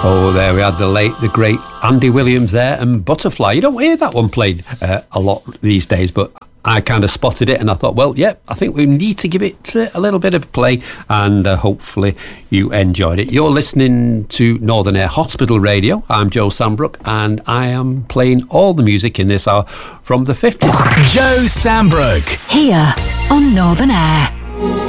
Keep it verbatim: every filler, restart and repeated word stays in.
Oh, there we had the late, the great Andy Williams there, and Butterfly. You don't hear that one played uh, a lot these days, but I kind of spotted it and I thought, well, yeah, I think we need to give it uh, a little bit of a play, and uh, hopefully you enjoyed it. You're listening to Northern Air Hospital Radio. I'm Joe Sambrook, and I am playing all the music in this hour from the fifties. Joe Sambrook. Here on Northern Air.